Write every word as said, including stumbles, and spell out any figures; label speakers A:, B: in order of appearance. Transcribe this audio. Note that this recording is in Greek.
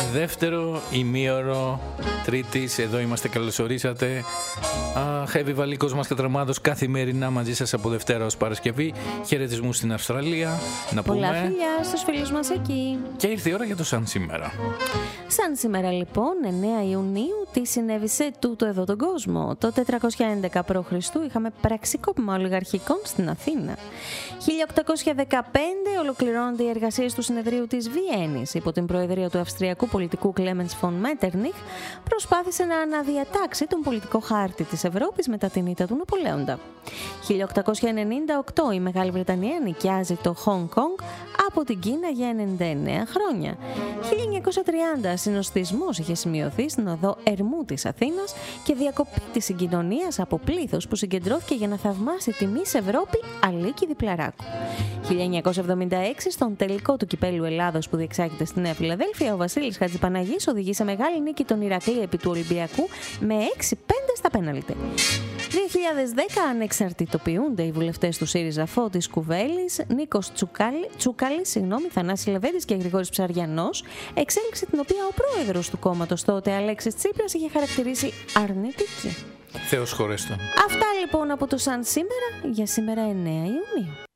A: Δεύτερο ημίωρο Τρίτης, εδώ είμαστε, καλώς ορίσατε. Heavy Βαλίκος μας κατραμάδος καθημερινά μαζί σας από Δευτέρα ως Παρασκευή. Χαιρετισμού στην Αυστραλία. Να
B: πολλά
A: πούμε.
B: φιλιά στους φίλους μας εκεί.
A: Και ήρθε η ώρα για το σαν σήμερα.
B: Σαν σήμερα λοιπόν, εννέα Ιουνίου, τι συνέβη σε τούτο εδώ τον κόσμο. Το τετρακόσια έντεκα π.Χ. είχαμε πραξικόπημα ολιγαρχικών στην Αθήνα. χίλια οκτακόσια δεκαπέντε ολοκληρώνονται οι εργασίες του συνεδρίου της Βιέννης. Υπό την προεδρία του αυστριακού πολιτικού Κλέμενς φον Μέττερνιχ, προσπάθησε να αναδιατάξει τον πολιτικό χάρτη της Ευρώπης μετά την ήττα του Ναπολέοντα. χίλια οκτακόσια ενενήντα οκτώ η Μεγάλη Βρετανία νοικιάζει το Χονγκ Κονγκ από την Κίνα για ενενήντα εννέα χρόνια. χίλια εννιακόσια τριάντα συνοστισμός είχε σημειωθεί στην οδό Ερμού της Αθήνας και διακοπή της συγκοινωνίας από πλήθος που συγκεντρώθηκε για να θαυμάσει τη Μις Ευρώπη Αλίκη Διπλαράκου. χίλια εννιακόσια εβδομήντα έξι στον τελικό του Κυπέλλου Ελλάδος που διεξάγεται στη Νέα Φιλαδέλφια, ο Βασίλης Χατζηπαναγής οδηγεί σε μεγάλη νίκη τον Ηρακλή επί του Ολυμπιακού με έξι πέντε στα πέναλτι. δύο χιλιάδες δέκα ανεξαρτητοποιούνται οι βουλευτές του ΣΥΡΙΖΑ Φώτης Κουβέλης, Νίκος Τσουκάλη, Τσουκάλη, συγγνώμη, Θανάση Λεβέντης και Γρηγόρης Ψαριανός, εξέλιξη την οποία ο πρόεδρος του κόμματος τότε, Αλέξης Τσίπρας, είχε χαρακτηρίσει αρνητική.
A: Θεός χωρέστον.
B: Αυτά λοιπόν από το σαν σήμερα για σήμερα εννέα Ιουνίου.